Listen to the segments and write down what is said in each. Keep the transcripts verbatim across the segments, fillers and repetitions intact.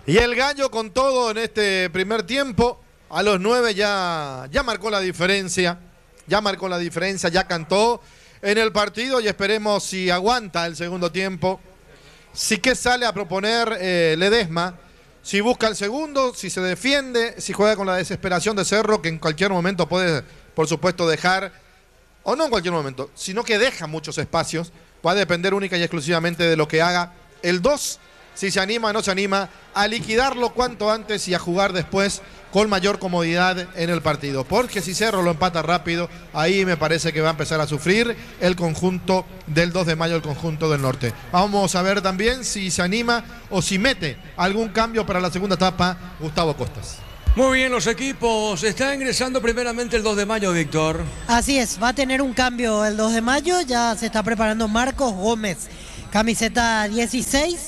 Y el Gallo con todo en este primer tiempo, a los nueve ya, ya marcó la diferencia, ya marcó la diferencia, ya cantó en el partido y esperemos si aguanta el segundo tiempo, si que sale a proponer eh, Ledesma, si busca el segundo, si se defiende, si juega con la desesperación de Cerro, que en cualquier momento puede, por supuesto, dejar, o no en cualquier momento, sino que deja muchos espacios, va a depender única y exclusivamente de lo que haga el dos, si se anima o no se anima a liquidarlo cuanto antes y a jugar después con mayor comodidad en el partido. Porque si Cerro lo empata rápido, ahí me parece que va a empezar a sufrir el conjunto del dos de mayo, el conjunto del norte. Vamos a ver también si se anima o si mete algún cambio para la segunda etapa Gustavo Costas. Muy bien, los equipos. Está ingresando primeramente el dos de mayo, Víctor. Así es, va a tener un cambio el dos de mayo. Ya se está preparando Marcos Gómez, camiseta dieciséis.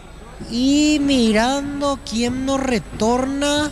Y mirando quién nos retorna.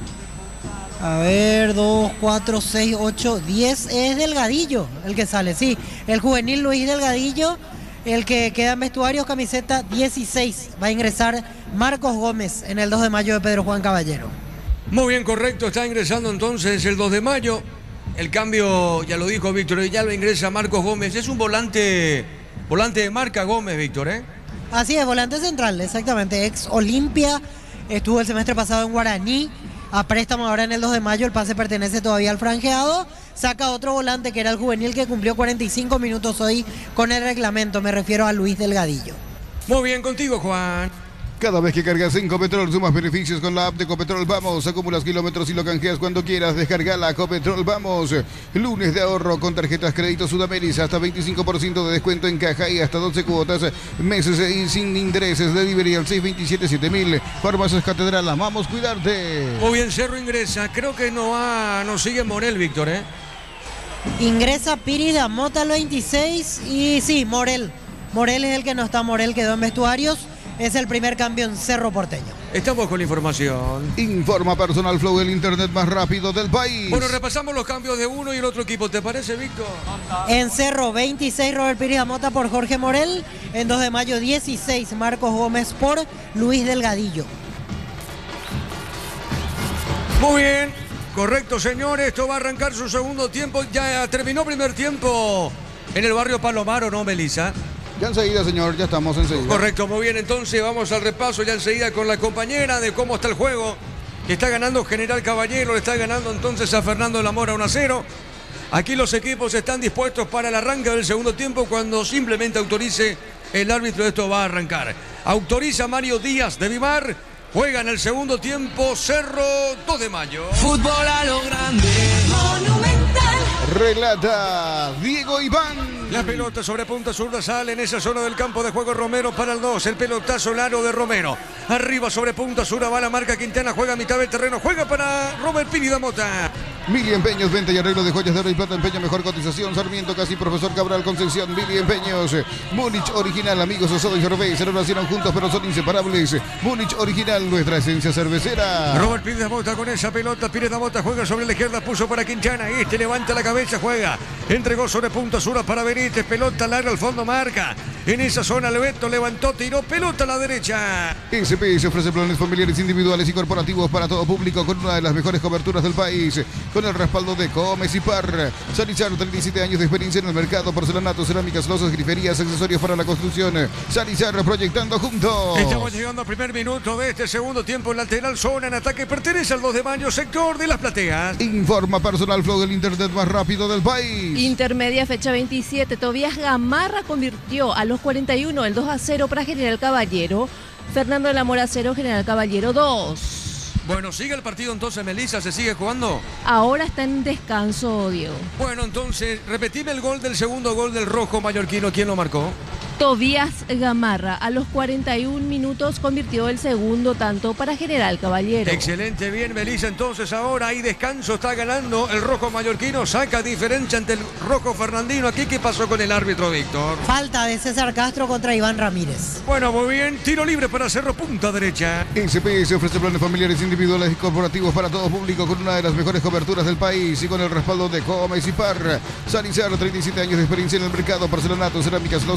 A ver, dos, cuatro, seis, ocho, diez. Es Delgadillo el que sale, sí. El juvenil Luis Delgadillo, el que queda en vestuarios, camiseta dieciséis. Va a ingresar Marcos Gómez en el dos de mayo de Pedro Juan Caballero. Muy bien, correcto. Está ingresando entonces el dos de mayo. El cambio, ya lo dijo Víctor, ya lo ingresa Marcos Gómez. Es un volante, volante de marca Gómez, Víctor, ¿eh? Así es, volante central, exactamente. Ex Olimpia, estuvo el semestre pasado en Guaraní. A préstamo ahora en el dos de mayo, el pase pertenece todavía al franjeado. Saca otro volante que era el juvenil que cumplió cuarenta y cinco minutos hoy con el reglamento. Me refiero a Luis Delgadillo. Muy bien, contigo, Juan. Cada vez que cargas en Copetrol sumas beneficios con la app de Copetrol Vamos. Acumulas kilómetros y lo canjeas cuando quieras. Descargala, Copetrol Vamos. Lunes de ahorro con tarjetas crédito Sudameris. Hasta veinticinco por ciento de descuento en caja y hasta doce cuotas. Meses y sin intereses. Delivery al seis veintisiete siete mil. Farmacias Catedral, amamos cuidarte. Muy bien, Cerro ingresa. Creo que no, ha, no sigue Morel, Víctor, ¿eh? Ingresa Piris de Amota al veintiséis. Y sí, Morel. Morel es el que no está. Morel quedó en vestuarios. Es el primer cambio en Cerro Porteño. Estamos con la información. Informa Personal Flow, el internet más rápido del país. Bueno, repasamos los cambios de uno y el otro equipo. ¿Te parece, Víctor? En Cerro, veintiséis, Robert Piris Amota por Jorge Morel. En dos de mayo, dieciséis, Marcos Gómez por Luis Delgadillo. Muy bien. Correcto, señores. Esto va a arrancar su segundo tiempo. Ya terminó primer tiempo en el barrio Palomar, ¿o no, Melissa? Ya enseguida, señor, ya estamos enseguida. Correcto, muy bien, entonces vamos al repaso ya enseguida con la compañera de cómo está el juego. Que está ganando General Caballero, le está ganando entonces a Fernando de la Mora uno a cero. Aquí los equipos están dispuestos para el arranque del segundo tiempo cuando simplemente autorice el árbitro. Esto va a arrancar. Autoriza Mario Díaz de Vimar. Juega en el segundo tiempo Cerro dos de mayo. Fútbol a lo grande. Monumental. Relata Diego Iván. La pelota sobre punta zurda sale en esa zona del campo de juego. Romero para el dos. El pelotazo largo de Romero. Arriba sobre punta zurda va la marca Quintana. Juega a mitad del terreno. Juega para Robert Piris Mota. Mili Empeños, venta y arreglo de joyas de oro y plata. Empeño, mejor cotización. Sarmiento, casi Profesor Cabral, Concepción. Mili Empeños. Múnich Original, amigos Osodo y Cerveza. No nacieron juntos, pero son inseparables. Múnich Original, nuestra esencia cervecera. Robert Piris Mota con esa pelota. Piris Mota juega sobre la izquierda. Puso para Quintana. Este levanta la cabeza, juega. Entregó sobre punta zurda para Benítez. Pelota larga al fondo, marca. En esa zona, Leveto levantó, tiró pelota a la derecha. S P se ofrece planes familiares, individuales y corporativos para todo público con una de las mejores coberturas del país. Con el respaldo de Comes y Par. Sanizar, treinta y siete años de experiencia en el mercado. Porcelanato, cerámicas, losas, griferías, accesorios para la construcción. Sanizar, proyectando juntos. Estamos llegando al primer minuto de este segundo tiempo. Lateral zona en ataque. Pertenece al dos de mayo, sector de las plateas. Informa Personal Flow, el internet más rápido del país. Intermedia, fecha veintisiete. Tobías Gamarra convirtió a los cuarenta y uno el dos a cero para General Caballero. Fernando de la Mora cero, General Caballero dos. Bueno, sigue el partido entonces, Melissa, ¿se sigue jugando? Ahora está en descanso, Diego. Bueno, entonces, repetime el gol del segundo gol del rojo mallorquino. ¿Quién lo marcó? Tobías Gamarra a los cuarenta y un minutos convirtió el segundo tanto para General Caballero. Excelente, bien, Melissa. Entonces ahora hay descanso, está ganando el rojo mallorquino, saca diferencia ante el rojo fernandino. Aquí, ¿qué pasó con el árbitro, Víctor? Falta de César Castro contra Iván Ramírez. Bueno, muy bien, tiro libre para Cerro, punta derecha. S P se ofrece planes familiares, individuales y corporativos para todo público con una de las mejores coberturas del país y con el respaldo de Comes y Par. Sanizar, treinta y siete años de experiencia en el mercado. Porcelanato, cerámicas, losas, griferías,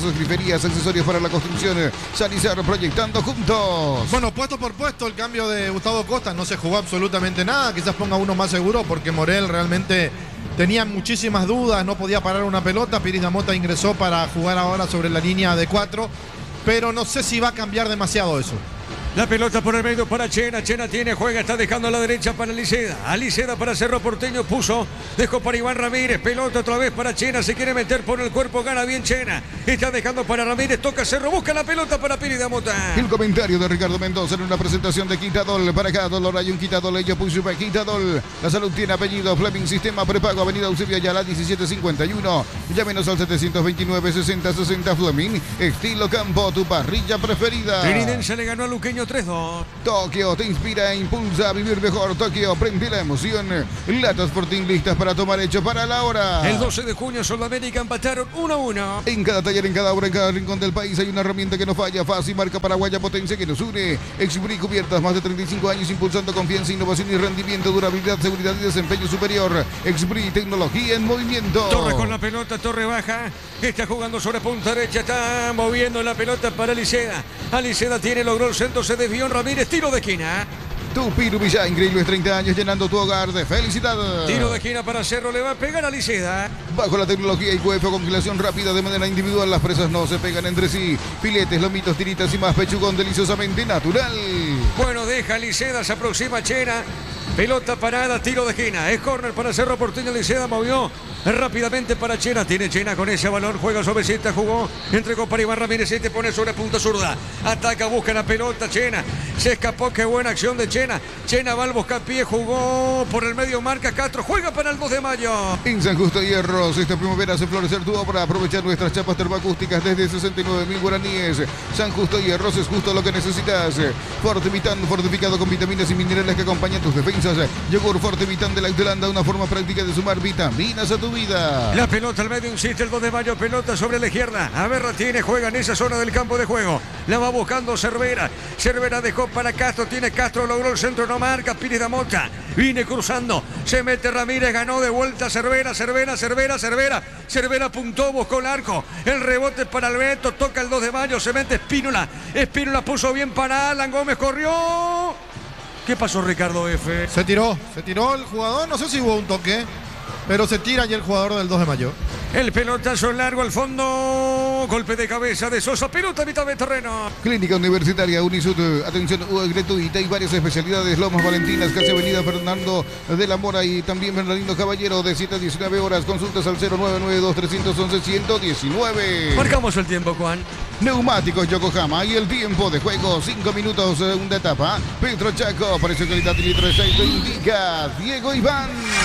Herrerías, accesorios para la construcción. Sanizar, proyectando juntos. Bueno, puesto por puesto, el cambio de Gustavo Costa no se jugó absolutamente nada. Quizás ponga uno más seguro porque Morel realmente tenía muchísimas dudas, no podía parar una pelota. Piris Damota ingresó para jugar ahora sobre la línea de cuatro, pero no sé si va a cambiar demasiado eso. La pelota por el medio para Chena. Chena tiene, juega, está dejando a la derecha para Liceda. A Liceda para Cerro Porteño, puso, dejó para Iván Ramírez. Pelota otra vez para Chena, se quiere meter por el cuerpo, gana bien Chena. Está dejando para Ramírez, toca Cerro, busca la pelota para Piris Damota. El comentario de Ricardo Mendoza en una presentación de Quitadol. Para cada dólar hay un Quitadol, ello puso para Quitadol. La salud tiene apellido, Fleming, sistema prepago, avenida Eusebio Ayala, diecisiete cincuenta y uno. Llámenos al setecientos veintinueve, sesenta sesenta Fleming. Estilo campo, tu parrilla preferida. Trinidense le ganó a Luqueño tres dos. Tokio te inspira e impulsa a vivir mejor. Tokio, prende la emoción. Latas Sporting listas para tomar hecho para la hora. El doce de junio, Sudamérica empataron uno a uno. En cada taller, en cada obra, en cada rincón del país hay una herramienta que no falla. Fácil, marca paraguaya, potencia que nos une. Exbri Cubiertas, más de treinta y cinco años impulsando confianza, innovación y rendimiento, durabilidad, seguridad y desempeño superior. Exbri, tecnología en movimiento. Torre con la pelota, Torre baja. Está jugando sobre punta derecha, está moviendo la pelota para Liceda. Aliceda tiene, logró el centro, se desvió Ramírez, tiro de esquina. Tupiru Villa, increíbles treinta años llenando tu hogar de felicidad. Tiro de esquina para Cerro, le va a pegar a Liceda. Bajo la tecnología y I Q F, congelación rápida de manera individual, las presas no se pegan entre sí. Filetes, lomitos, tiritas y más, pechugón deliciosamente natural. Bueno, deja Liceda, se aproxima Chena. Pelota parada, tiro de esquina. Es córner para Cerro Porteño. Liceda movió rápidamente para Chena. Tiene Chena con ese balón. Juega suavecita, jugó. Entregó para Iván Ramírez. Y te pone sobre punta zurda. Ataca, busca la pelota. Chena se escapó. Qué buena acción de Chena. Chena va al buscapié. Jugó por el medio. Marca Castro. Juega para el dos de mayo. En San Justo Hierros, esta primavera hace florecer tu obra. Aprovechar nuestras chapas termoacústicas desde sesenta y nueve mil guaraníes. San Justo Hierros es justo lo que necesitas. Fortivitan, fortificado con vitaminas y minerales que acompañan tus defensas. Yogur Fortivitan de la Holanda, una forma práctica de sumar vitaminas a tu vida. La pelota al medio, insiste el dos de mayo, pelota sobre la izquierda. Averra tiene, juega en esa zona del campo de juego. La va buscando Cervera. Cervera dejó para Castro, tiene Castro, logró el centro, no marca. Piris Damota viene cruzando, se mete Ramírez, ganó de vuelta Cervera, Cervera, Cervera, Cervera. Cervera apuntó, buscó el arco. El rebote para Alberto, toca el dos de mayo, se mete Espínola. Espínola puso bien para Alan Gómez, corrió. ¿Qué pasó, Ricardo F? Se tiró, se tiró el jugador, no sé si hubo un toque, pero se tira ya el jugador del dos de mayo. El pelotazo largo al fondo, golpe de cabeza de Sosa, pelota a mitad de terreno. Clínica Universitaria Unisud, atención gratuita y varias especialidades. Lomas Valentinas, casi avenida Fernando de la Mora y también Bernardino Caballero, de siete a diecinueve horas. Consultas al cero nueve nueve dos, tres uno uno, uno uno uno. Marcamos el tiempo, Juan. Neumáticos Yokohama y el tiempo de juego, cinco minutos, segunda etapa. Petro Chaco, precio calidad y litro de aceite indica Diego Iván.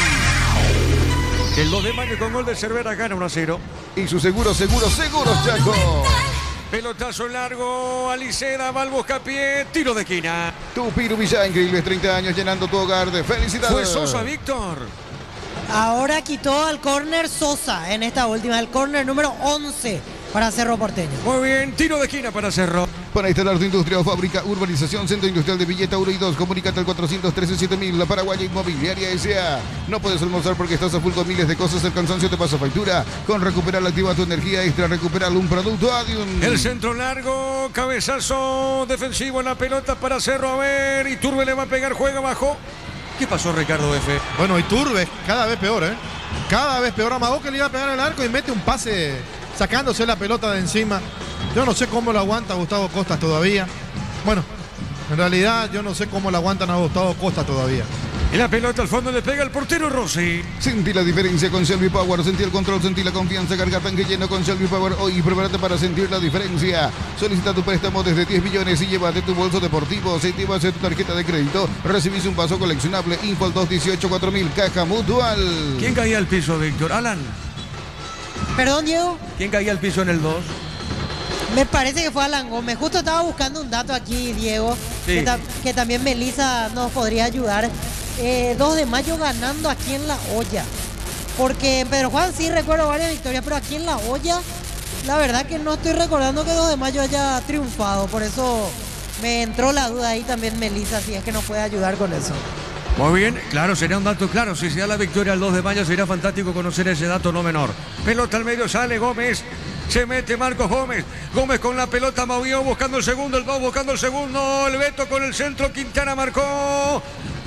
El dos de mayo con gol de Cervera gana uno a cero. Y su seguro, seguro, seguro Chaco. Pelotazo largo, Aliceda, va al buscapié, tiro de esquina. Tupiru Villa, increíbles treinta años llenando tu hogar de felicidad. Fue Sosa, Víctor. Ahora quitó al córner Sosa en esta última, el córner número once para Cerro Porteño. Muy bien, tiro de esquina para Cerro. Para instalar tu industria o fábrica, urbanización, centro industrial de Villeta uno y dos, comunícate al cuatrocientos trece siete mil, la Paraguaya Inmobiliaria S A. No puedes almorzar porque estás a full con miles de cosas, el cansancio te pasa factura. Con Recuperal activa tu energía extra, Recuperal un producto Adium. El centro largo, cabezazo defensivo en la pelota para Cerro, a ver, Iturbe le va a pegar, juega abajo. ¿Qué pasó, Ricardo F? Bueno, Iturbe cada vez peor, ¿eh? Cada vez peor. Amagó que le iba a pegar el arco y mete un pase sacándose la pelota de encima. Yo no sé cómo lo aguanta Gustavo Costas todavía. Bueno, en realidad yo no sé cómo lo aguantan a Gustavo Costas todavía. Y la pelota al fondo le pega el portero Rossi. Sentí la diferencia con Shelby Power, sentí el control, sentí la confianza, carga tanque lleno con Shelby Power hoy y prepárate para sentir la diferencia. Solicita tu préstamo desde diez millones y llévate tu bolso deportivo. Si te vas a tu tarjeta de crédito, recibís un paso coleccionable. Info al dos dieciocho cuatro mil, Caja Mutual. ¿Quién caía al piso, Víctor? Alan. Perdón, Diego. ¿Quién caía al piso en el dos? Me parece que fue Alan Gómez. Justo estaba buscando un dato aquí, Diego, sí. que, ta que también Melissa nos podría ayudar. Eh, dos de mayo ganando aquí en La Hoya. Porque en Pedro Juan sí recuerdo varias victorias, pero aquí en La Hoya, la verdad que no estoy recordando que dos de mayo haya triunfado. Por eso me entró la duda ahí también Melissa, si es que nos puede ayudar con eso. Muy bien, claro, sería un dato claro. Si se da la victoria el dos de mayo, sería fantástico conocer ese dato no menor. Pelota al medio, sale Gómez. Se mete Marcos Gómez. Gómez con la pelota movió buscando el segundo. El dos buscando el segundo. El Beto con el centro. Quintana marcó.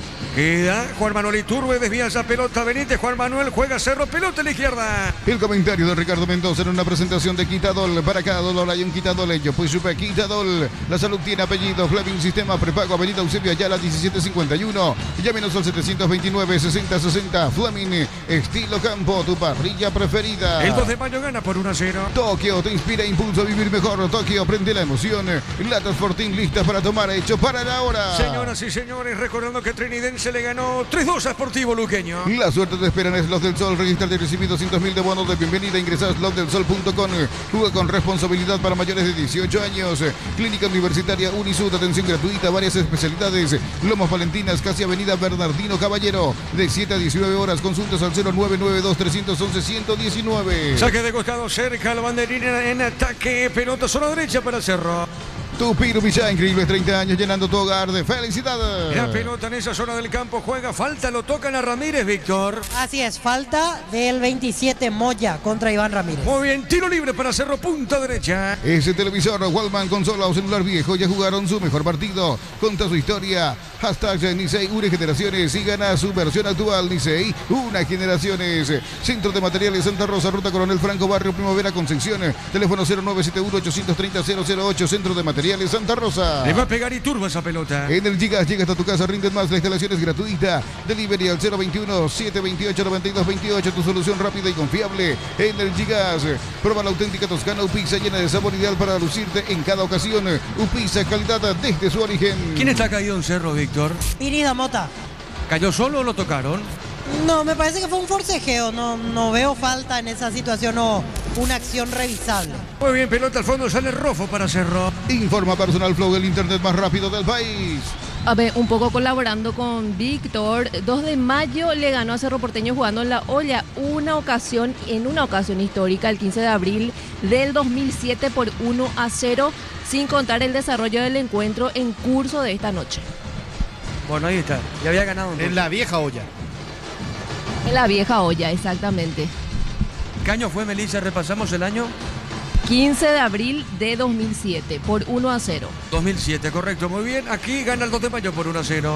Queda Juan Manuel Iturbe, desvía esa pelota Benítez, Juan Manuel juega Cerro, pelota a la izquierda. El comentario de Ricardo Mendoza en una presentación de Quitadol. Para cada dolor hay un Quitadol ello. Pues supe Quitadol. La salud tiene apellido. Fleming Sistema Prepago Avenida Eusebio Ayala diecisiete cincuenta y uno. Llámenos al setecientos veintinueve sesenta sesenta. Fleming Estilo Campo, tu parrilla preferida. El dos de mayo gana por uno a cero. Tokio te inspira e impulsa a vivir mejor. Tokio prende la emoción. Latas Fortín listas para tomar, hecho para la hora. Señoras y señores, recordando que Trinidad se le ganó tres dos a Sportivo Luqueño. La suerte te espera en Slots del Sol. Registrarte y recibir doscientos mil de bonos de bienvenida. Ingresa a slots del sol punto com. Juega con responsabilidad para mayores de dieciocho años. Clínica Universitaria Unisud. Atención gratuita. Varias especialidades. Lomos Valentinas. Casi Avenida Bernardino Caballero. De siete a diecinueve horas. Consultas al cero nueve nueve dos tres uno uno uno uno nueve. Saque de costado cerca. La banderina en ataque. Pelota zona derecha para Cerro. Tupiro Villa, increíbles treinta años llenando tu hogar de felicidad. La pelota en esa zona del campo juega, falta, lo tocan a Ramírez, Víctor. Así es, falta del veintisiete Moya contra Iván Ramírez. Muy bien, tiro libre para Cerro, punta derecha. Ese televisor, Wallman, consola o celular viejo, ya jugaron su mejor partido. Conta su historia. Hashtag Nisei, une generaciones y gana su versión actual. Nisei, una generaciones. Centro de Materiales Santa Rosa, Ruta Coronel Franco, Barrio Primavera, Concepción. Teléfono cero nueve siete uno ocho tres cero cero cero ocho, Centro de Materiales Santa Rosa. Le va a pegar y turba esa pelota. En el Gigas llega hasta tu casa, rinden más, la instalación es gratuita. Delivery al cero veintiuno, setecientos veintiocho, noventa y dos veintiocho, tu solución rápida y confiable. En el Gigas, prueba la auténtica Toscana Upizza llena de sabor ideal para lucirte en cada ocasión. Upizza, calidad desde su origen. ¿Quién está caído en Cerro, Víctor? Irida Mota. ¿Cayó solo o lo tocaron? No, me parece que fue un forcejeo. No, no veo falta en esa situación o una acción revisable. Muy bien, pelota al fondo, sale Rofo para Cerro. Informa Personal Flow, el internet más rápido del país. A ver, un poco colaborando con Víctor, dos de mayo le ganó a Cerro Porteño jugando en la olla una ocasión, en una ocasión histórica, el quince de abril del dos mil siete por uno a cero, sin contar el desarrollo del encuentro en curso de esta noche. Bueno, ahí está, ya había ganado. En la vieja olla. En la vieja olla, exactamente. ¿Qué año fue, Melissa? ¿Repasamos el año? quince de abril de dos mil siete por uno a cero. dos mil siete, correcto, muy bien. Aquí gana el dos de mayo por uno a cero.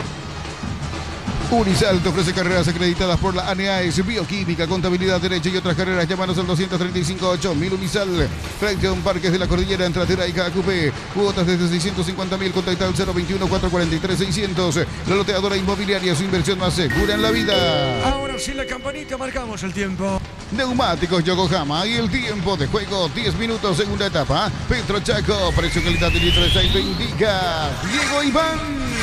Unisal te ofrece carreras acreditadas por la A N A S, Bioquímica, Contabilidad, Derecho y otras carreras. Llámanos al doscientos treinta y cinco ocho mil Unisal. Franklin Parques de la Cordillera, entre Atera y Cacupé. Cuotas desde seiscientos cincuenta mil. Contacta al cero veintiuno, cuatrocientos cuarenta y tres, seiscientos. La loteadora inmobiliaria, su inversión más segura en la vida. Ahora sí, la campanita, marcamos el tiempo. Neumáticos Yokohama y el tiempo de juego, diez minutos, segunda etapa. Petro Chaco, precio, calidad y litro de aceite indica Diego Iván.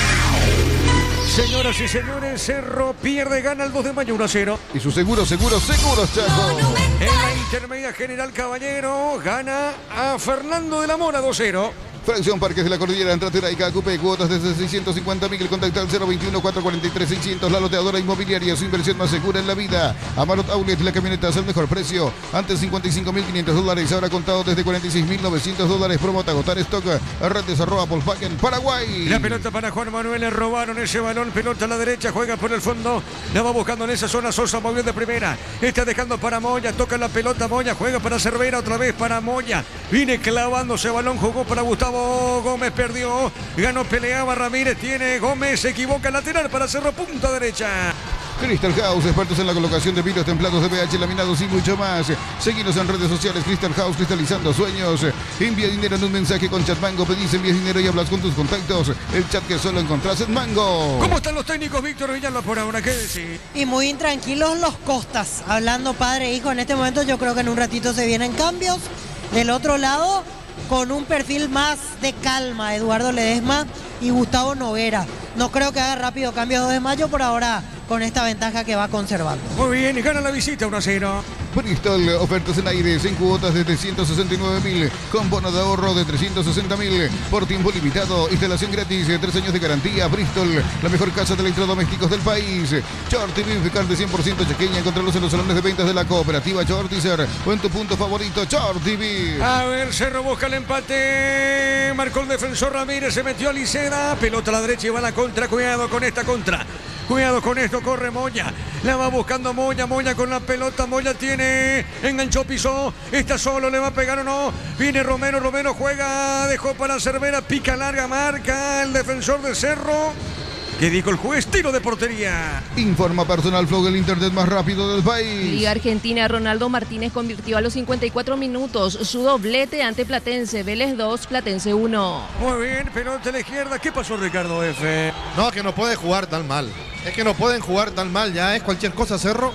Señoras y señores, Cerro pierde, gana el dos de mayo uno a cero. Y su seguro, seguro, seguro, Chaco. En la intermedia General Caballero gana a Fernando de la Mora dos a cero. Fracción Parques de la Cordillera, entre Atera y Cacupé. Cuotas desde seiscientos cincuenta mil. Contacta al cero veintiuno, cuatrocientos cuarenta y tres, seiscientos. La loteadora inmobiliaria, su inversión más segura en la vida. Amarot Outlet, la camioneta es el mejor precio. Antes cincuenta y cinco mil quinientos dólares, ahora contado desde cuarenta y seis mil novecientos dólares. Promo agotar stock. Redes arroba Volkswagen Paraguay. La pelota para Juan Manuel, le robaron ese balón. Pelota a la derecha, juega por el fondo. La va buscando en esa zona. Sosa movió de primera. Está dejando para Moya. Toca la pelota Moya. Juega para Cervera. Otra vez para Moya. Viene clavándose balón. Jugó para Gustavo Gómez. Perdió. Ganó, peleaba Ramírez. Tiene Gómez. Se equivoca. Lateral para Cerro. Punta derecha. Crystal House, expertos en la colocación de vidrios templados de P H, laminados y mucho más. Seguinos en redes sociales, Crystal House, cristalizando sueños. Envía dinero en un mensaje con Chat Mango. Pedís, envías dinero y hablas con tus contactos. El chat que solo encontrás en Mango. ¿Cómo están los técnicos, Víctor Villalba, por ahora? ¿Qué decir? Y muy intranquilos los Costas. Hablando padre e hijo, en este momento yo creo que en un ratito se vienen cambios. Del otro lado, con un perfil más de calma, Eduardo Ledesma y Gustavo Noguera. No creo que haga rápido cambio dos de mayo, por ahora con esta ventaja que va conservando. Muy bien, y gana la visita uno a cero. Bristol, ofertas en aires en cuotas desde ciento sesenta y nueve mil, con bono de ahorro de trescientos sesenta mil, por tiempo limitado, instalación gratis, tres años de garantía. Bristol, la mejor casa de electrodomésticos del país. Shorty Beef, carne cien por ciento chequeña, encontrarlos en los salones de ventas de la cooperativa Shortizer o en tu punto favorito, Shorty Beef. A ver, Cerro busca el empate, marcó el defensor Ramírez, se metió a Liceda, pelota a la derecha y va a la contra, cuidado con esta contra. Cuidado con esto, corre Moya. La va buscando Moya, Moya con la pelota. Moya tiene, enganchó, pisó. Está solo, le va a pegar o no. Viene Romero, Romero juega, dejó para Cervera. Pica larga, marca el defensor de Cerro. ¿Qué dijo el juez? Tiro de portería. Informa Personal Flow, el internet más rápido del país. Liga Argentina, Ronaldo Martínez convirtió a los cincuenta y cuatro minutos su doblete ante Platense. Vélez dos, Platense uno. Muy bien, pelota a la izquierda. ¿Qué pasó, Ricardo F? No, que no puede jugar tan mal. Es que no pueden jugar tan mal. Ya es cualquier cosa, Cerro.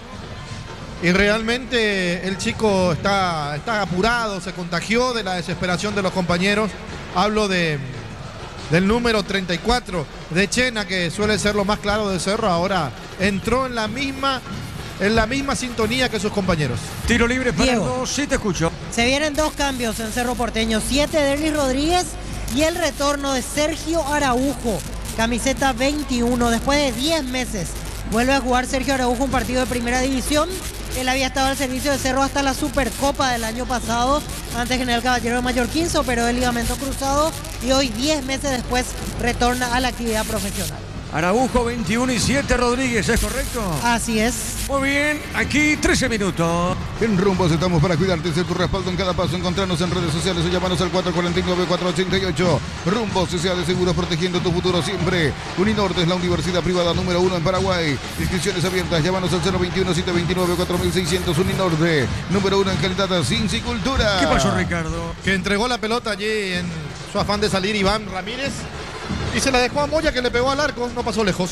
Y realmente el chico está, está apurado, se contagió de la desesperación de los compañeros. Hablo de... del número treinta y cuatro de Chena, que suele ser lo más claro de Cerro. Ahora entró en la misma en la misma sintonía que sus compañeros. Tiro libre para Diego. dos, sí te escucho. Se vienen dos cambios en Cerro Porteño. Siete de Derlis Rodríguez y el retorno de Sergio Araujo. Camiseta veintiuno. Después de diez meses vuelve a jugar Sergio Araujo un partido de primera división. Él había estado al servicio de Cerro hasta la Supercopa del año pasado, antes General Caballero de Mallorquín, operó el ligamento cruzado y hoy, diez meses después, retorna a la actividad profesional. Araujo veintiuno y siete Rodríguez, ¿es correcto? Así es. Muy bien, aquí trece minutos. En Rumbos estamos para cuidarte, ser tu respaldo en cada paso. Encontrarnos en redes sociales o llamanos al cuatro cuatro nueve, cuatro ocho ocho. Rumbos, S A de Seguros, protegiendo tu futuro siempre. Uninorte es la universidad privada número uno en Paraguay. Inscripciones abiertas, llámanos al cero veintiuno, setecientos veintinueve, cuatro mil seiscientos. Uninorte, número uno en calidad, ciencia y cultura. ¿Qué pasó, Ricardo? Que entregó la pelota allí en su afán de salir Iván Ramírez y se la dejó a Moya, que le pegó al arco, no pasó lejos.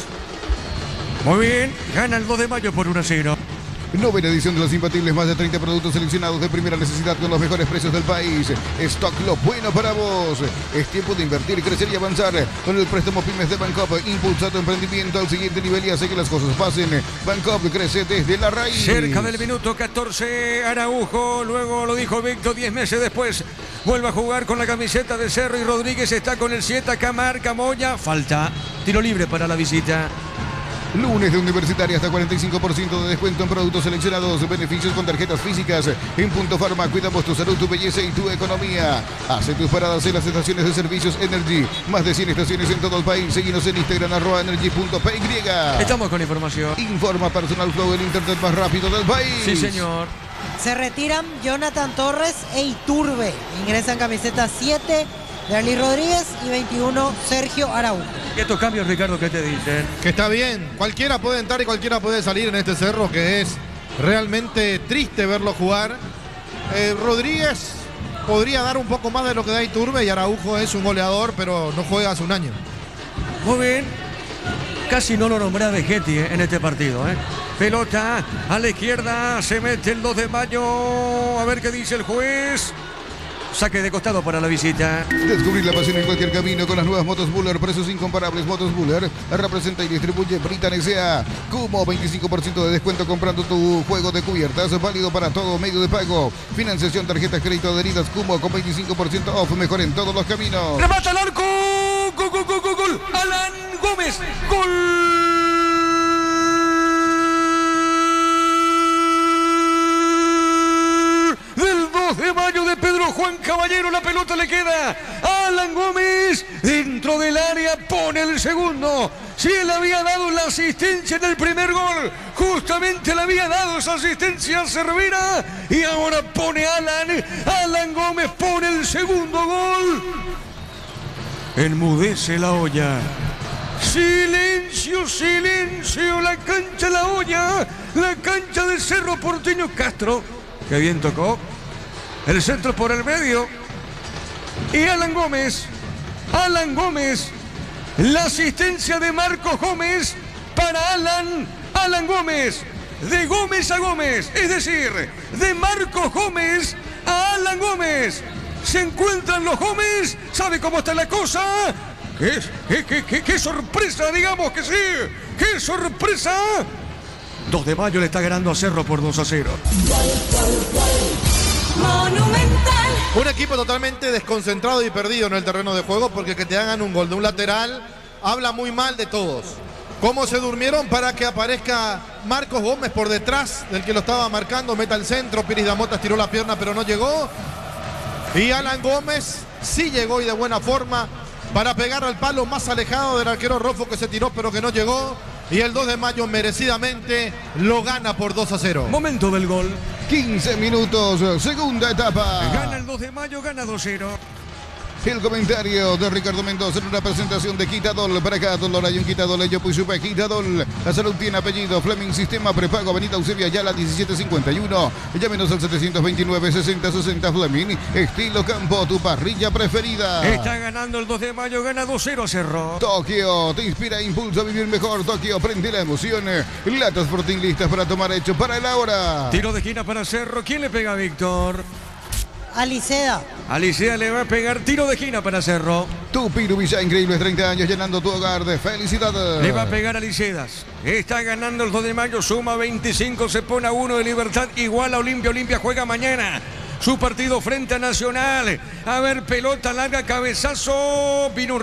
Muy bien, gana el dos de mayo por uno a cero. Novena edición de Los Imbatibles, más de treinta productos seleccionados de primera necesidad con los mejores precios del país. Stock lo bueno para vos. Es tiempo de invertir, crecer y avanzar con el préstamo Pymes de Bancop. Impulsa tu emprendimiento al siguiente nivel y hace que las cosas pasen. Bancop crece desde la raíz. Cerca del minuto catorce, Araujo, luego lo dijo Víctor, diez meses después, vuelve a jugar con la camiseta de Cerro y Rodríguez está con el siete, acá marca Moya, falta, tiro libre para la visita. Lunes de Universitaria, hasta cuarenta y cinco por ciento de descuento en productos seleccionados, beneficios con tarjetas físicas. En Punto Farma, cuidamos tu salud, tu belleza y tu economía. Hace tus paradas en las estaciones de servicios Energy. Más de cien estaciones en todo el país. Seguinos en Instagram, arroba energy punto p y. Estamos con información. Informa Personal Flow, el internet más rápido del país. Sí, señor. Se retiran Jonathan Torres e Iturbe. Ingresan camiseta siete Derlis Rodríguez y veintiuno Sergio Araujo. ¿Y estos cambios, Ricardo, qué te dicen? Que está bien, cualquiera puede entrar y cualquiera puede salir en este Cerro, que es realmente triste verlo jugar. Eh, Rodríguez podría dar un poco más de lo que da Iturbe y Araujo es un goleador, pero no juega hace un año. Muy bien. Casi no lo nombra Vegetti eh, en este partido. Eh. Pelota a la izquierda, se mete el dos de mayo. A ver qué dice el juez. Saque de costado para la visita. Descubrir la pasión en cualquier camino con las nuevas motos Buller. Precios incomparables. Motos Buller representa y distribuye Britan S A. Como veinticinco por ciento de descuento comprando tu juego de cubiertas. Válido para todo medio de pago. Financiación, tarjetas, crédito adheridas. Kumo con veinticinco por ciento off. Mejor en todos los caminos. ¡Remata al arco! ¡Gol, gol, gol, gol, gol! ¡Alan Gómez! ¡Gol! De mayo de Pedro Juan Caballero, la pelota le queda a Alan Gómez dentro del área, pone el segundo. Si él había dado la asistencia en el primer gol, justamente le había dado esa asistencia a Cervera y ahora pone Alan, Alan Gómez pone el segundo gol. Enmudece la olla. Silencio, silencio, la cancha La Olla, la cancha del Cerro Porteño. Castro, que bien tocó. El centro por el medio. Y Alan Gómez. Alan Gómez. La asistencia de Marcos Gómez para Alan. Alan Gómez. De Gómez a Gómez. Es decir, de Marcos Gómez a Alan Gómez. Se encuentran los Gómez. ¿Sabe cómo está la cosa? ¿Qué, qué, qué, qué, qué sorpresa, digamos que sí? ¡Qué sorpresa! dos de mayo le está ganando a Cerro por dos a cero. Monumental. Un equipo totalmente desconcentrado y perdido en el terreno de juego, porque que te hagan un gol de un lateral habla muy mal de todos. Cómo se durmieron para que aparezca Marcos Gómez por detrás del que lo estaba marcando, meta el centro, Piris Damota estiró la pierna pero no llegó. Y Alan Gómez sí llegó y de buena forma para pegar al palo más alejado del arquero Rofo, que se tiró pero que no llegó. y el dos de mayo merecidamente lo gana por dos a cero. Momento del gol. quince minutos, segunda etapa. Gana el dos de mayo, gana dos cero. El comentario de Ricardo Mendoza en una presentación de Quitadol. Para cada dólar hay un Quitadol, ello pues supe Quitadol. La salud tiene apellido. Fleming Sistema Prepago, Avenida Eusebio Ayala, diecisiete cincuenta y uno. Llámenos al setecientos veintinueve, sesenta sesenta Fleming. Estilo Campo, tu parrilla preferida. Está ganando el dos de mayo, gana dos cero Cerro. Tokio, te inspira e impulsa a vivir mejor. Tokio, prende la emoción. Latas Sporting listas para tomar hecho para el ahora. Tiro de esquina para Cerro. ¿Quién le pega a Víctor? Alicea. Alicea le va a pegar tiro de esquina para Cerro. Tu Pirubilla, increíbles treinta años llenando tu hogar de felicidad. Le va a pegar a Licedas. Está ganando el dos de mayo, suma veinticinco, se pone a uno de Libertad. Igual a Olimpia. Olimpia juega mañana su partido frente a Nacional. A ver, pelota larga, cabezazo. Vino un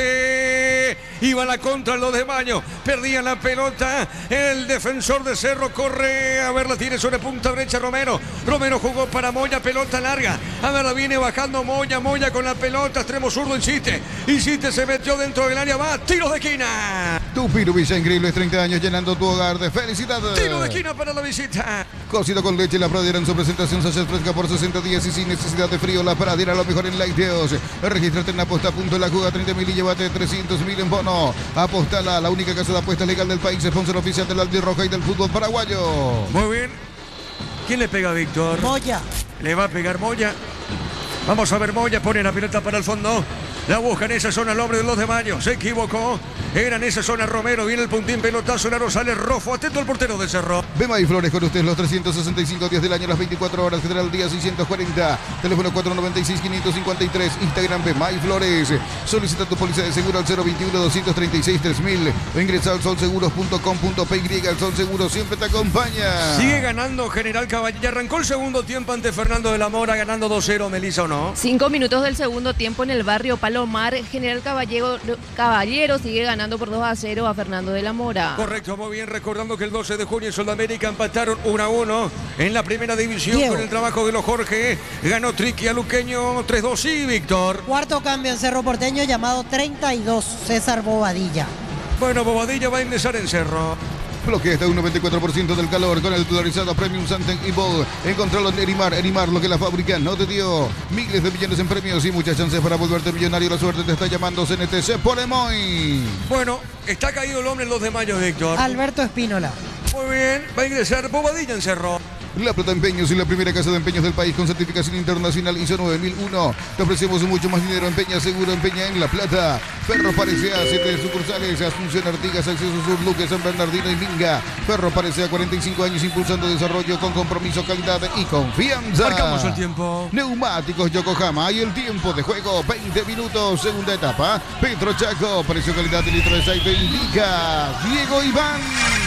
rebote. Iba a la contra el dos de mayo. Perdía la pelota. El defensor de Cerro corre. A ver, la tiene sobre punta derecha Romero. Romero jugó para Moya. Pelota larga. A ver, la viene bajando Moya. Moya con la pelota. Extremo zurdo, insiste. Insiste, se metió dentro del área. Va, tiro de esquina. Tu Pirubilla, increíbles treinta años llenando tu hogar de felicidad. Tiro de esquina para la visita. Cocido con leche, la Pradera en su presentación sachet fresca por sesenta días y sin necesidad de frío. La Pradera, lo mejor en lácteos. Regístrate en aposta punto la Juga, treinta mil y llévate trescientos mil en bono. Apostala, la única casa de apuestas legal del país, sponsor oficial del Albirroja y del fútbol paraguayo. Muy bien. ¿Quién le pega a Víctor? Moya. Le va a pegar Moya. Vamos a ver Moya, pone la pelota para el fondo. La busca en esa zona el hombre del dos de mayo. Se equivocó. Era en esa zona Romero. Viene el puntín, pelotazo. Laro sale Rofo. Atento al portero de Cerro. Bema y Flores con ustedes los trescientos sesenta y cinco días del año, las veinticuatro horas. General Día seiscientos cuarenta. Teléfono cuatro noventa y seis, quinientos cincuenta y tres. Instagram Bema y Flores. Solicita tu póliza de seguro al cero veintiuno, doscientos treinta y seis, tres mil. O ingresa al solseguros punto com punto pe y. El Sol Seguro siempre te acompaña. Sigue ganando General Caballero. Arrancó el segundo tiempo ante Fernando de la Mora, ganando dos cero. Melissa, ¿o no? Cinco minutos del segundo tiempo en el barrio Palomar. General Caballero, Caballero sigue ganando por dos a cero a Fernando de la Mora. Correcto, muy bien. Recordando que el doce de junio en Sudamérica empataron uno a uno en la primera división. Diego. Con el trabajo de los Jorge. Ganó Triqui a Luqueño tres dos. Sí, Víctor. Cuarto cambio en Cerro Porteño, llamado treinta y dos, César Bobadilla. Bueno, Bobadilla va a ingresar en Cerro. Bloquea hasta un noventa y cuatro por ciento del calor con el polarizado Premium Santen y Ball. Encontralo en Erimar. Erimar, lo que la fábrica no te dio. Miles de millones en premios y muchas chances para volverte millonario. La suerte te está llamando. C N T C por Emoy. Bueno, está caído el hombre el dos de mayo, Víctor. Alberto Espínola. Muy bien, va a ingresar Bobadilla en Cerro. La Plata Empeños y la primera casa de empeños del país con certificación internacional I S O nueve mil uno. Te ofrecemos mucho más dinero. Empeña seguro, empeña en La Plata. Ferro Parecea, siete sucursales. Asunción, Artigas, Acceso Sur, Luque, San Bernardino y Minga. Ferro Parecea, cuarenta y cinco años impulsando desarrollo con compromiso, calidad y confianza. Marcamos el tiempo. Neumáticos Yokohama y el tiempo de juego, veinte minutos, segunda etapa. Petro Chaco, precio, calidad de litro de aceite indica Diego Iván.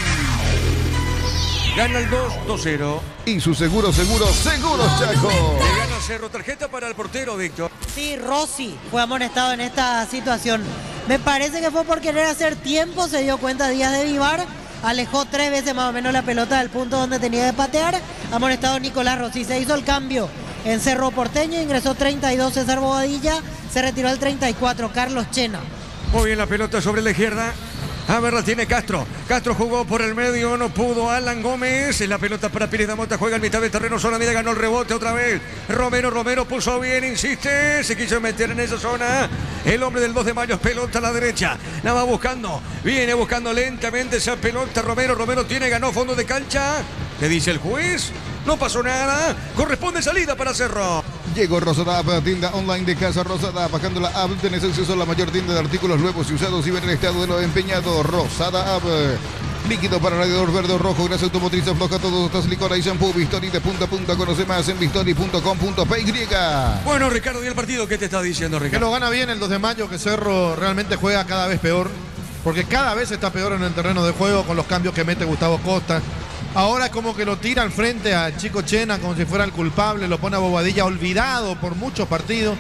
Gana el dos dos cero. Y su seguro, seguro, seguro Chaco. Le gana Cerro. Tarjeta para el portero, Víctor. Sí, Rossi fue amonestado en esta situación. Me parece que fue por querer hacer tiempo, se dio cuenta Díaz de Vivar, alejó tres veces más o menos la pelota del punto donde tenía que patear. Amonestado Nicolás Rossi. Se hizo el cambio en Cerro Porteño, ingresó treinta y dos César Bobadilla, se retiró el treinta y cuatro Carlos Chena. Muy bien, la pelota sobre la izquierda. A ver, la tiene Castro. Castro jugó por el medio, no pudo. Alan Gómez. La pelota para Pires de Mota. Juega en mitad de terreno. Zona media, ganó el rebote otra vez. Romero, Romero puso bien, insiste. Se quiso meter en esa zona. El hombre del dos de mayo, pelota a la derecha. La va buscando. Viene buscando lentamente esa pelota. Romero, Romero tiene, ganó fondo de cancha. ¿Qué dice el juez? No pasó nada. Corresponde salida para Cerro. Llegó Rosada App, tienda online de Casa Rosada. Bajando la app tenés acceso a la mayor tienda de artículos nuevos y usados y ver el estado de lo empeñado. Rosada App. Líquido para radiador verde o rojo, grasa automotriz, afloja todos estos licor y shampoo. Vistori de punta a punta. Conoce más en vistori punto com punto pe y. Bueno, Ricardo, ¿y el partido qué te está diciendo, Que Ricardo? lo gana bien el dos de mayo, que Cerro realmente juega cada vez peor. Porque cada vez está peor en el terreno de juego con los cambios que mete Gustavo Costa. Ahora es como que lo tira al frente a Chico Chena como si fuera el culpable, lo pone a Bobadilla olvidado por muchos partidos.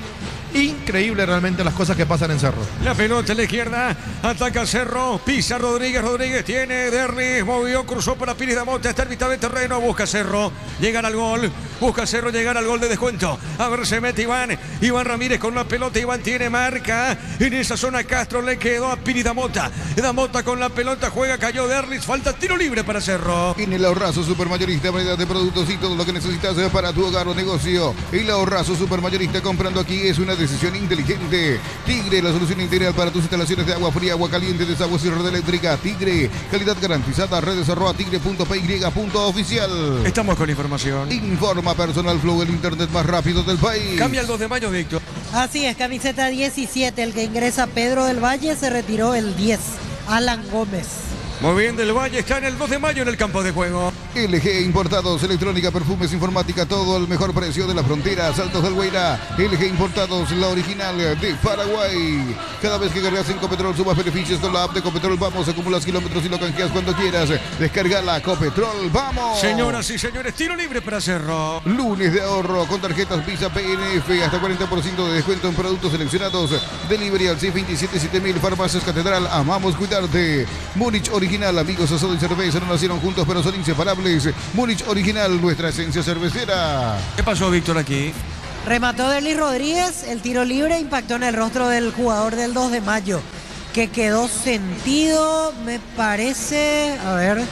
Increíble realmente las cosas que pasan en Cerro. La pelota a la izquierda, ataca Cerro, pisa Rodríguez, Rodríguez tiene, Derlis, movió, cruzó para Pires de Mota, está en mitad de terreno, busca Cerro, llegar al gol, busca Cerro llegar al gol de descuento. A ver, se mete Iván, Iván Ramírez con la pelota, Iván tiene marca, en esa zona Castro le quedó a Pires de Mota, da Mota con la pelota, juega, cayó Derlis, falta tiro libre para Cerro. En el Ahorrazo Supermayorista, variedad de productos y todo lo que necesitas para tu hogar o negocio. El Ahorrazo Supermayorista, comprando aquí es una decisión inteligente. Tigre, la solución integral para tus instalaciones de agua fría, agua caliente, desaguas y red eléctrica. Tigre, calidad garantizada. Redes arroba tigre punto p y punto oficial. Estamos con información. Informa Personal Flow, el internet más rápido del país. Cambia el dos de mayo, Víctor. Así es, camiseta diecisiete, el que ingresa Pedro del Valle, se retiró el diez, Alan Gómez. Muy bien, del Valle está en el dos de mayo en el campo de juego. L G Importados, electrónica, perfumes, informática, todo al mejor precio de la frontera. Saltos del Guairá. L G Importados, la original de Paraguay. Cada vez que cargas en Copetrol sumas beneficios con la app de Copetrol. Vamos, acumulas kilómetros y lo canjeas cuando quieras. Descargala, Copetrol, vamos. Señoras y señores, tiro libre para Cerro. Lunes de ahorro con tarjetas Visa P N F. Hasta cuarenta por ciento de descuento en productos seleccionados. Delivery al seis veintisiete siete mil. Farmacias Catedral, amamos cuidarte. Múnich Original, amigos, asado y cerveza no nacieron juntos pero son inseparables. Múnich Original, nuestra esencia cervecera. ¿Qué pasó, Víctor, aquí? Remató Derlis Rodríguez, el tiro libre impactó en el rostro del jugador del dos de mayo, que quedó sentido, me parece. A ver,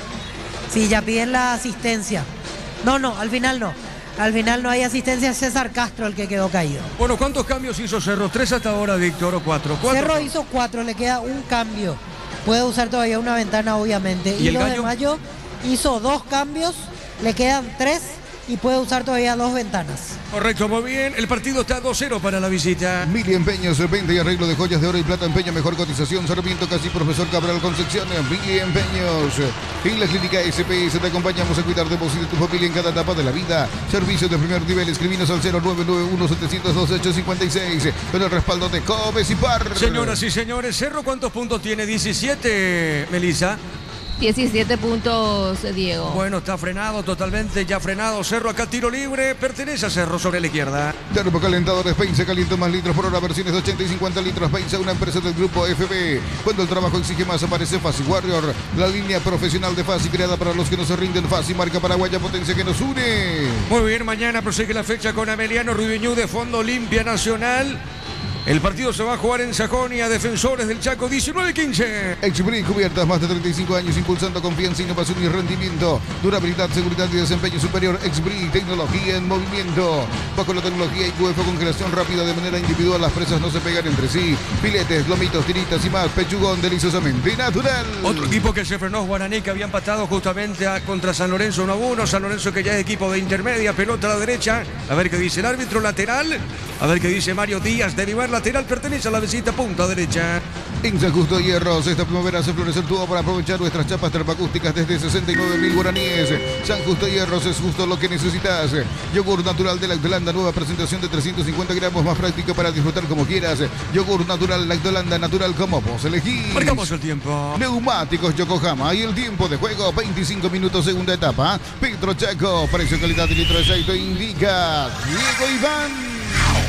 si ya piden la asistencia. No, no, al final no. Al final no hay asistencia, César Castro el que quedó caído. Bueno, ¿cuántos cambios hizo Cerro? ¿Tres hasta ahora, Víctor, o cuatro? ¿Cuatro? Cerro hizo cuatro, le queda un cambio. Puede usar todavía una ventana, obviamente. ¿Y Y, el los Gallo? de mayo hizo dos cambios, le quedan tres y puede usar todavía dos ventanas. Correcto, muy bien. El partido está dos cero para la visita. Mili Empeños, venta y arreglo de joyas de oro y plata, empeño, mejor cotización, Sarmiento, casi Profesor Cabral Concepción. Mili Empeños. En la clínica S P S te acompañamos a cuidar de vos y de tu familia en cada etapa de la vida. Servicios de primer nivel, escribinos al cero nueve nueve uno siete cero dos ocho cinco seis con el respaldo de Cobes y Par. Señoras y señores, Cerro, ¿cuántos puntos tiene? diecisiete, Melissa. diecisiete puntos, Diego. Bueno, está frenado totalmente, ya frenado. Cerro acá, tiro libre, pertenece a Cerro sobre la izquierda. Termocalentadores Painza, calienta más litros por hora, versiones de ochenta y cincuenta litros. Painza, una empresa del grupo F B. Cuando el trabajo exige más, aparece Fasi Warrior, la línea profesional de Fasi, creada para los que no se rinden. Fasi, marca paraguaya, potencia que nos une. Muy bien, mañana prosigue la fecha con Ameliano Rubiñú de Fondo Olimpia Nacional. El partido se va a jugar en Sajonia, Defensores del Chaco, diecinueve quince. Exbri, cubiertas más de treinta y cinco años, impulsando confianza, innovación y rendimiento. Durabilidad, seguridad y desempeño superior. Exbri, tecnología en movimiento. Bajo la tecnología I Q F, congelación rápida de manera individual, las presas no se pegan entre sí. Filetes, lomitos, tiritas y más. Pechugón, deliciosamente natural. Otro equipo que se frenó, Guaraní, que había empatado justamente a- contra San Lorenzo uno a uno. San Lorenzo, que ya es equipo de intermedia, pelota a la derecha. A ver qué dice el árbitro, lateral. A ver qué dice Mario Díaz de Vivar, lateral, pertenece a la visita, punta derecha. En San Justo Hierros, esta primavera hace florecer tu obra para aprovechar nuestras chapas termoacústicas desde sesenta y nueve mil guaraníes. San Justo Hierros es justo lo que necesitas. Yogur natural de Lactolanda, nueva presentación de trescientos cincuenta gramos, más práctico para disfrutar como quieras. Yogur natural Lactolanda, natural como vos elegís. Marcamos el tiempo. Neumáticos Yokohama y el tiempo de juego, veinticinco minutos, segunda etapa. Petro Chaco, precio, calidad y litro de aceite indica Diego Iván.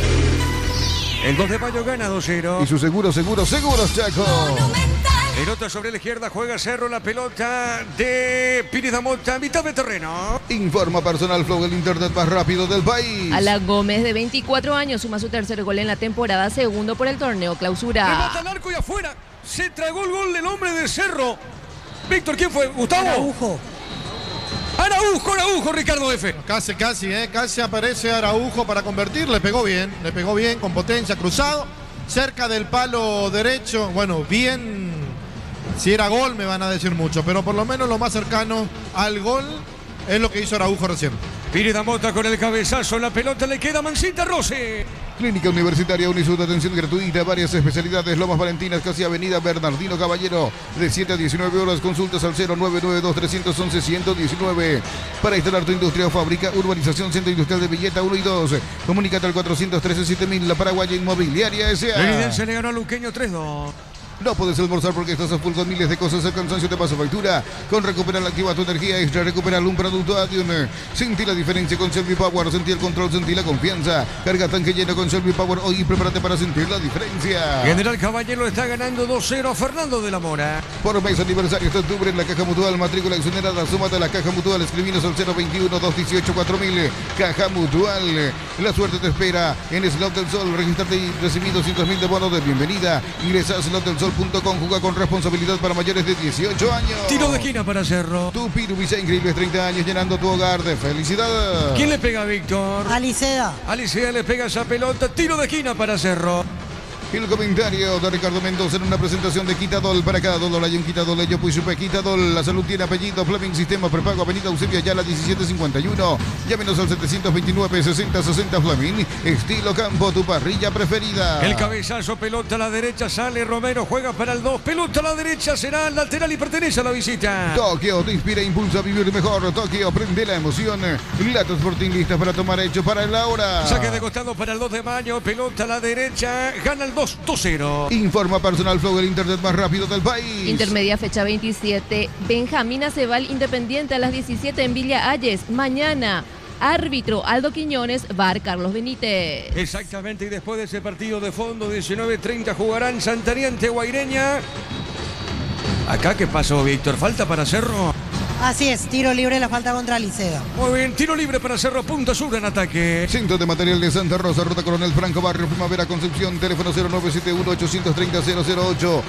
El dos de mayo gana dos cero. Y su seguro, seguro, seguros Chaco. Pelota sobre la izquierda, juega Cerro, la pelota de Pires da Mota, mitad de terreno. Informa Personal Flow, el internet más rápido del país. Alan Gómez, de veinticuatro años, suma su tercer gol en la temporada, segundo por el torneo clausura. Remata al arco y afuera. Se tragó el gol del hombre de Cerro. Víctor, ¿quién fue? ¿Gustavo? Araujo. Araujo, Araujo, Ricardo F. Casi, casi, ¿eh? Casi aparece Araujo para convertir. Le pegó bien, le pegó bien, con potencia, cruzado. Cerca del palo derecho. Bueno, bien. Si era gol me van a decir mucho, pero por lo menos lo más cercano al gol es lo que hizo Araujo recién. Pires da Mota con el cabezazo, la pelota le queda a Mancita Rossi. Clínica Universitaria Unisud, atención gratuita, varias especialidades, Lomas Valentinas, casi Avenida Bernardino Caballero, de siete a diecinueve horas, consultas al cero nueve nueve dos tres uno uno uno uno nueve. Para instalar tu industria o fábrica, urbanización Centro Industrial de Villeta uno y dos. Comunícate al cuatrocientos trece siete mil, la Paraguaya Inmobiliaria S A. Evidencia le ganó a Luqueño tres dos. No puedes almorzar porque estás a full con miles de cosas. El cansancio te pasa factura. Con Recuperal activa tu energía extra. Recuperal un producto Adium. Sentí la diferencia con Servipower. Sentí el control, sentí la confianza. Carga tanque lleno con Servipower hoy y prepárate para sentir la diferencia. General Caballero está ganando dos cero a Fernando de la Mora. Por mes aniversario este octubre en la Caja Mutual. Matrícula exonerada. Súmate a la Caja Mutual. Escribinos al cero veintiuno, dos dieciocho, cuatro mil. Caja Mutual. La suerte te espera en Slot del Sol. Registrate y recibí doscientos mil de bonos de bienvenida. Ingresa a slot del sol punto com. Juega con responsabilidad para mayores de dieciocho años. Tiro de esquina para Cerro. Tu Pirubisa increíbles treinta años llenando tu hogar de felicidad. ¿Quién le pega a Víctor? Alicea. Alicea le pega esa pelota. Tiro de esquina para Cerro. El comentario de Ricardo Mendoza en una presentación de Quitadol. Para cada dólar hay un Quitadol. Ello Puisupe Quitadol. La salud tiene apellido. Fleming Sistema Prepago. Avenida Eusebio Ayala diecisiete cincuenta y uno. Llámenos al setecientos veintinueve, sesenta, sesenta Fleming. Estilo Campo, tu parrilla preferida. El cabezazo, pelota a la derecha. Sale Romero. Juega para el dos. Pelota a la derecha. Será lateral y pertenece a la visita. Tokio te inspira e impulsa a vivir mejor. Tokio prende la emoción. Lato Sporting listas para tomar hecho para la hora. Saque de costado para el dos de mayo. Pelota a la derecha. Gana el dos cero. Informa Personal Flow, el internet más rápido del país. Intermedia fecha veintisiete. Benjamín Acebal Independiente a las diecisiete en Villa Ayes. Mañana. Árbitro Aldo Quiñones, V A R Carlos Benítez. Exactamente, y después de ese partido de fondo, diecinueve treinta jugarán Santariante Guaireña. Acá, ¿qué pasó, Víctor? ¿Falta para Cerro? Así es, tiro libre, la falta contra Alicea. Muy bien, tiro libre para Cerro, Punta Sur en ataque. Centro de Material de Santa Rosa, Ruta Coronel Franco, Barrio Primavera, Concepción, teléfono cero nueve siete uno, ocho tres cero, cero cero ocho.